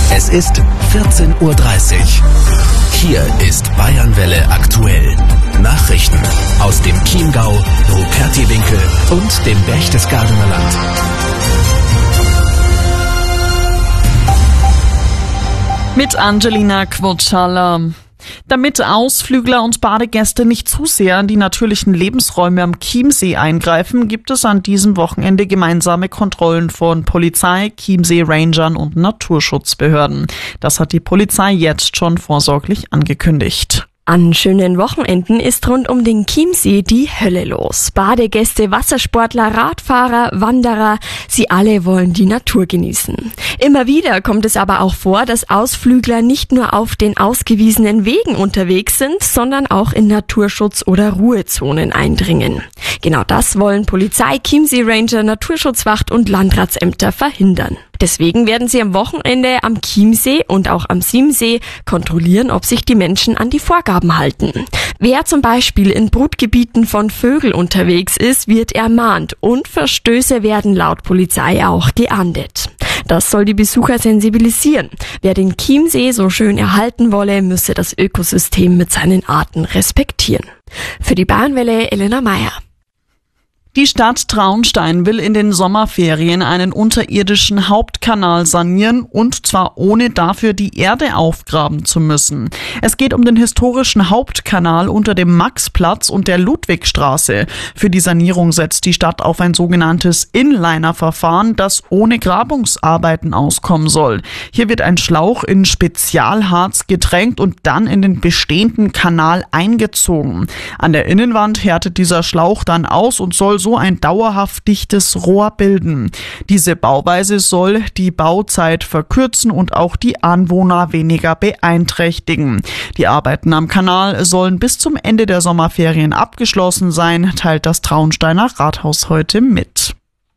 Es ist 14:30 Uhr. Hier ist Bayernwelle aktuell. Nachrichten aus dem Chiemgau, Rupertiwinkel und dem Berchtesgadener Land. Mit Angelina Quotschala. Damit Ausflügler und Badegäste nicht zu sehr in die natürlichen Lebensräume am Chiemsee eingreifen, gibt es an diesem Wochenende gemeinsame Kontrollen von Polizei, Chiemsee-Rangern und Naturschutzbehörden. Das hat die Polizei jetzt schon vorsorglich angekündigt. An schönen Wochenenden ist rund um den Chiemsee die Hölle los. Badegäste, Wassersportler, Radfahrer, Wanderer, sie alle wollen die Natur genießen. Immer wieder kommt es aber auch vor, dass Ausflügler nicht nur auf den ausgewiesenen Wegen unterwegs sind, sondern auch in Naturschutz- oder Ruhezonen eindringen. Genau das wollen Polizei, Chiemsee-Ranger, Naturschutzwacht und Landratsämter verhindern. Deswegen werden sie am Wochenende am Chiemsee und auch am Siemsee kontrollieren, ob sich die Menschen an die Vorgaben halten. Wer zum Beispiel in Brutgebieten von Vögeln unterwegs ist, wird ermahnt und Verstöße werden laut Polizei auch geahndet. Das soll die Besucher sensibilisieren. Wer den Chiemsee so schön erhalten wolle, müsse das Ökosystem mit seinen Arten respektieren. Für die Bayernwelle Elena Meyer. Die Stadt Traunstein will in den Sommerferien einen unterirdischen Hauptkanal sanieren, und zwar ohne dafür die Erde aufgraben zu müssen. Es geht um den historischen Hauptkanal unter dem Maxplatz und der Ludwigstraße. Für die Sanierung setzt die Stadt auf ein sogenanntes Inliner-Verfahren, das ohne Grabungsarbeiten auskommen soll. Hier wird ein Schlauch in Spezialharz getränkt und dann in den bestehenden Kanal eingezogen. An der Innenwand härtet dieser Schlauch dann aus und soll so ein dauerhaft dichtes Rohr bilden. Diese Bauweise soll die Bauzeit verkürzen und auch die Anwohner weniger beeinträchtigen. Die Arbeiten am Kanal sollen bis zum Ende der Sommerferien abgeschlossen sein, teilt das Traunsteiner Rathaus heute mit.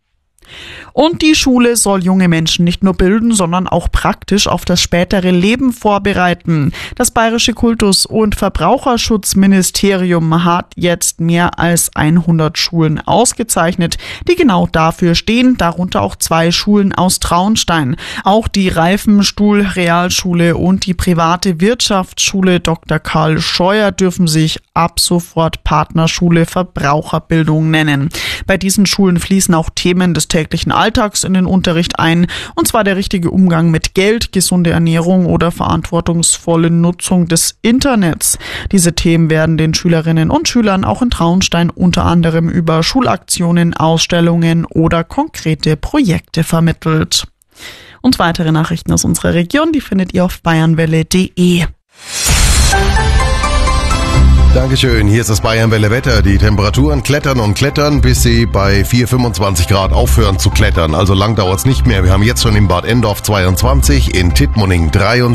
Und die Schule soll junge Menschen nicht nur bilden, sondern auch praktisch auf das spätere Leben vorbereiten. Das Bayerische Kultus- und Verbraucherschutzministerium hat jetzt mehr als 100 Schulen ausgezeichnet, die genau dafür stehen, darunter auch 2 Schulen aus Traunstein. Auch die Reifenstuhl-Realschule und die private Wirtschaftsschule Dr. Karl Scheuer dürfen sich ab sofort Partnerschule Verbraucherbildung nennen. Bei diesen Schulen fließen auch Themen des täglichen Alltags in den Unterricht ein, und zwar der richtige Umgang mit Geld, gesunde Ernährung oder verantwortungsvolle Nutzung des Internets. Diese Themen werden den Schülerinnen und Schülern auch in Traunstein unter anderem über Schulaktionen, Ausstellungen oder konkrete Projekte vermittelt. Und weitere Nachrichten aus unserer Region, die findet ihr auf bayernwelle.de. Dankeschön, hier ist das Bayernwelle Wetter. Die Temperaturen klettern und klettern, bis sie bei 4-25 Grad aufhören zu klettern. Also lang dauert's nicht mehr. Wir haben jetzt schon in Bad Endorf 22, in Tittmoning 23.